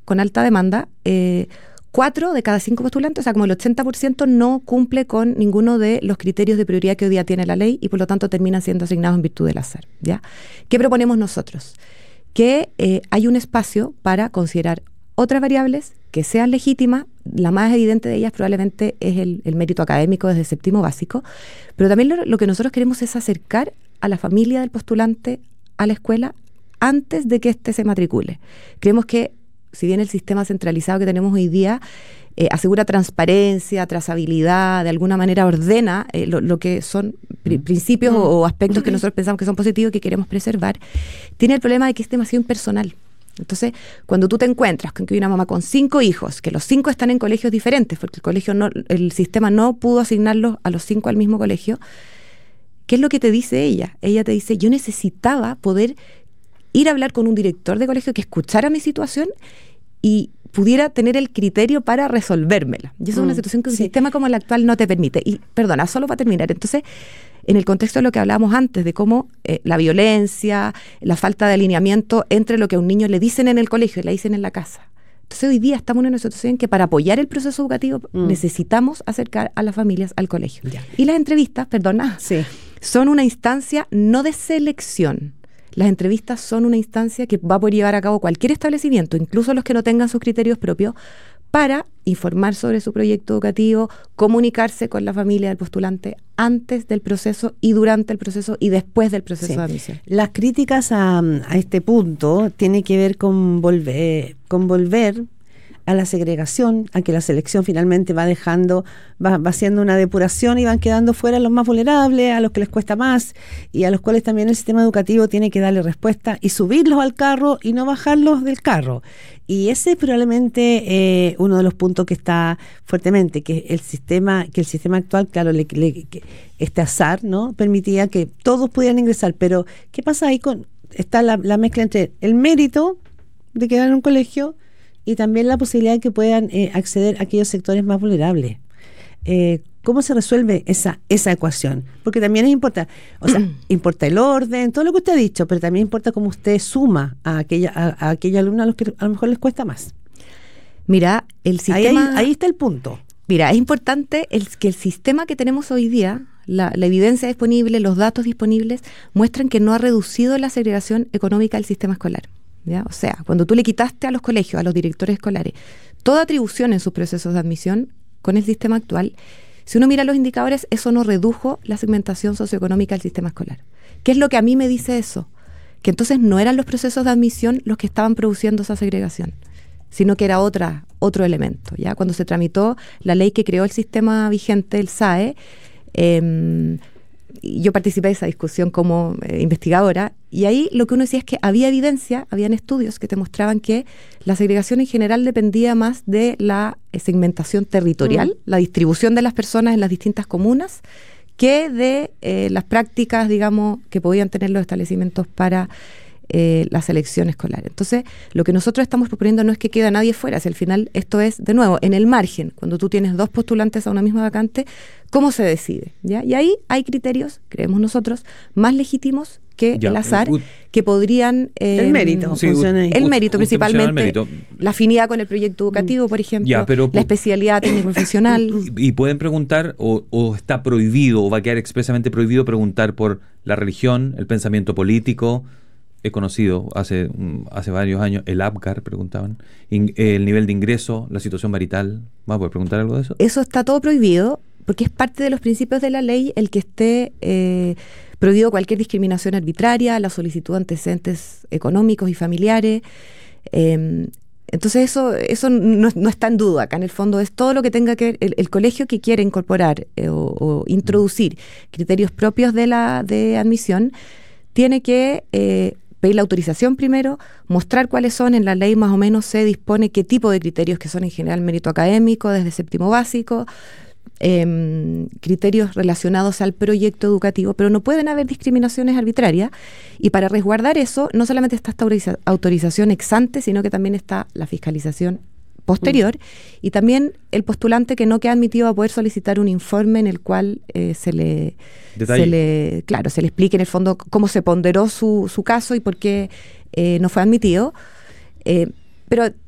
con alta demanda, 4 de cada 5 postulantes, o sea, como el 80% no cumple con ninguno de los criterios de prioridad que hoy día tiene la ley y por lo tanto terminan siendo asignados en virtud del azar, ¿ya? ¿Qué proponemos nosotros? Que hay un espacio para considerar otras variables que sean legítimas. La más evidente de ellas probablemente es el mérito académico desde séptimo básico, pero también lo que nosotros queremos es acercar a la familia del postulante a la escuela antes de que éste se matricule. Creemos que si bien el sistema centralizado que tenemos hoy día asegura transparencia, trazabilidad, de alguna manera ordena lo que son principios o aspectos que nosotros pensamos que son positivos, que queremos preservar, tiene el problema de que es demasiado impersonal. Entonces, cuando tú te encuentras con que hay una mamá con 5 hijos, que los 5 están en colegios diferentes, porque el sistema no pudo asignarlos a los 5 al mismo colegio, ¿qué es lo que te dice ella? Ella te dice, yo necesitaba poder ir a hablar con un director de colegio que escuchara mi situación y pudiera tener el criterio para resolvérmela. Y eso es una situación que un sistema como el actual no te permite. Y, perdona, solo para terminar, entonces, en el contexto de lo que hablábamos antes, de cómo la violencia, la falta de alineamiento entre lo que a un niño le dicen en el colegio y le dicen en la casa. Entonces hoy día estamos en una situación en que para apoyar el proceso educativo necesitamos acercar a las familias al colegio. Ya. Y las entrevistas, perdona, son una instancia no de selección. Las entrevistas son una instancia que va a poder llevar a cabo cualquier establecimiento, incluso los que no tengan sus criterios propios, para informar sobre su proyecto educativo, comunicarse con la familia del postulante antes del proceso y durante el proceso y después del proceso de admisión. Las críticas a este punto tienen que ver con volver a la segregación, a que la selección finalmente va haciendo una depuración y van quedando fuera los más vulnerables, a los que les cuesta más y a los cuales también el sistema educativo tiene que darle respuesta y subirlos al carro y no bajarlos del carro. Y ese es probablemente uno de los puntos que está fuertemente, que el sistema actual, claro, que este azar, ¿no?, permitía que todos pudieran ingresar, pero ¿qué pasa ahí está la mezcla entre el mérito de quedar en un colegio y también la posibilidad de que puedan acceder a aquellos sectores más vulnerables? ¿Cómo se resuelve esa ecuación? Porque también importa el orden, todo lo que usted ha dicho, pero también importa cómo usted suma a aquella alumna a los que a lo mejor les cuesta más. Mira, el sistema... Ahí está el punto. Mira, es importante que el sistema que tenemos hoy día, la evidencia disponible, los datos disponibles, muestran que no ha reducido la segregación económica del sistema escolar. ¿Ya? O sea, cuando tú le quitaste a los colegios, a los directores escolares, toda atribución en sus procesos de admisión con el sistema actual, si uno mira los indicadores, eso no redujo la segmentación socioeconómica del sistema escolar. ¿Qué es lo que a mí me dice eso? Que entonces no eran los procesos de admisión los que estaban produciendo esa segregación, sino que era otro elemento. ¿Ya? Cuando se tramitó la ley que creó el sistema vigente, el SAE, yo participé de esa discusión como investigadora, y ahí lo que uno decía es que había evidencia, habían estudios que te mostraban que la segregación en general dependía más de la segmentación territorial, la distribución de las personas en las distintas comunas, que de las prácticas, digamos, que podían tener los establecimientos para la selección escolar. Entonces, lo que nosotros estamos proponiendo no es que quede nadie fuera, si al final esto es, de nuevo, en el margen, cuando tú tienes 2 postulantes a una misma vacante, ¿cómo se decide? ¿Ya? Y ahí hay criterios, creemos nosotros, más legítimos que el azar, que podrían... el mérito. Sí, el mérito, principalmente. La afinidad con el proyecto educativo, por ejemplo, la especialidad técnico-profesional. Y pueden preguntar, o está prohibido, o va a quedar expresamente prohibido preguntar por la religión, el pensamiento político. He conocido hace varios años el APGAR, preguntaban, el nivel de ingreso, la situación marital. ¿Va a poder preguntar algo de eso? Eso está todo prohibido, porque es parte de los principios de la ley el que esté prohibido cualquier discriminación arbitraria, la solicitud de antecedentes económicos y familiares. Entonces eso no está en duda. Acá en el fondo es todo lo que tenga que ver, el colegio que quiere incorporar o introducir criterios propios de admisión, tiene que pedir la autorización primero, mostrar cuáles son. En la ley más o menos se dispone qué tipo de criterios, que son en general mérito académico desde séptimo básico, criterios relacionados al proyecto educativo, pero no pueden haber discriminaciones arbitrarias, y para resguardar eso no solamente está esta autorización ex ante, sino que también está la fiscalización posterior, y también el postulante que no queda admitido va a poder solicitar un informe en el cual se le explique en el fondo cómo se ponderó su caso y por qué no fue admitido. Pero